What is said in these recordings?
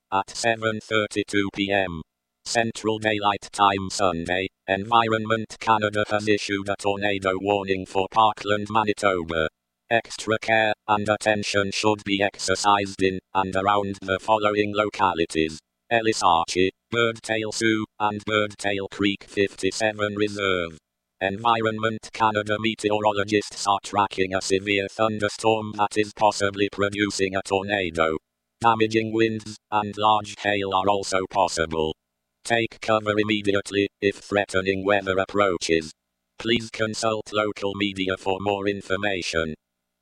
At 7:32 p.m. Central Daylight Time Sunday, Environment Canada has issued a tornado warning for Parkland, Manitoba. Extra care and attention should be exercised in and around the following localities: Ellis Archie, Birdtail Sioux, and Birdtail Creek 57 Reserve. Environment Canada meteorologists are tracking a severe thunderstorm that is possibly producing a tornado. Damaging winds and large hail are also possible. Take cover immediately if threatening weather approaches. Please consult local media for more information.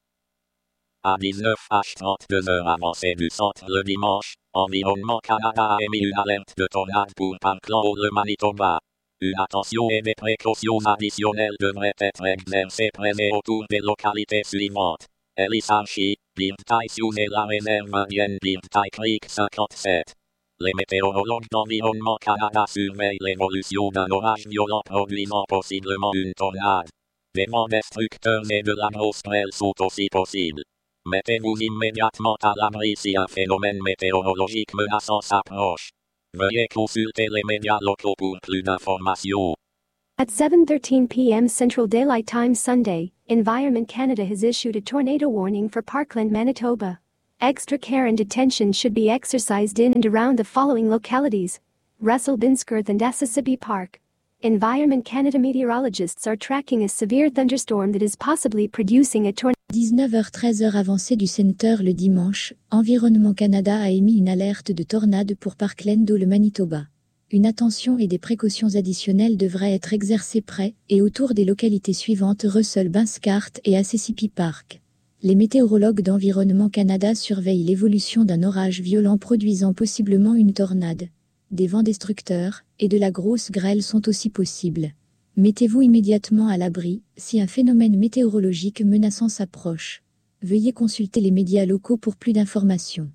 À 19h02 avancée du centre le dimanche, Environnement Canada a émis une alerte de tornade pour Parkland, le Manitoba. Une attention et des précautions additionnelles devraient être exercées près et autour des localités suivantes: Ellis Archie, Birdtail Sioux et la réserve indienne Birdtail Creek 57. Les météorologues d'Environnement Canada surveillent l'évolution d'un orage violent produisant possiblement une tornade. Des vents destructeurs et de la grosse grêle sont aussi possibles. Mettez-vous immédiatement à l'abri si un phénomène météorologique menaçant s'approche. Veuillez consulter les médias locaux pour plus d'informations. At 7:13 p.m. Central Daylight Time Sunday, Environment Canada has issued a tornado warning for Parkland, Manitoba. Extra care and attention should be exercised in and around the following localities: Russell Binsworth and Assisibi Park. Environment Canada meteorologists are tracking a severe thunderstorm that is possibly producing a tornado. 19h13 avancée du Center le dimanche, Environnement Canada a émis une alerte de tornade pour Parkland, le Manitoba. Une attention et des précautions additionnelles devraient être exercées près et autour des localités suivantes: Russell Binsworth et Assisibi Park. Les météorologues d'Environnement Canada surveillent l'évolution d'un orage violent produisant possiblement une tornade. Des vents destructeurs et de la grosse grêle sont aussi possibles. Mettez-vous immédiatement à l'abri si un phénomène météorologique menaçant s'approche. Veuillez consulter les médias locaux pour plus d'informations.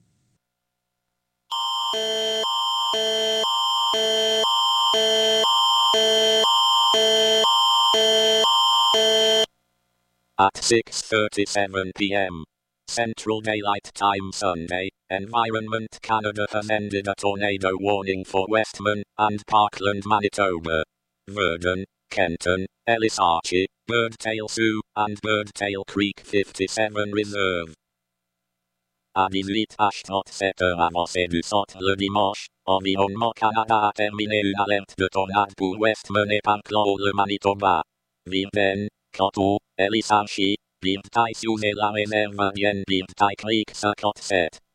At 6:37 p.m. Central Daylight Time Sunday, Environment Canada has ended a tornado warning for Westman and Parkland, Manitoba. Verdun, Kenton, Ellis Archie, Birdtail Sioux, and Birdtail Creek 57 Reserve. À 18h37 avancée du centre le dimanche, Environnement Canada a terminé une alerte de tornade pour Westman et Parkland, le Manitoba. Virden, Canton, Ellis Archie, Birdtail Sioux et la réserve indienne Birdtail Creek 57.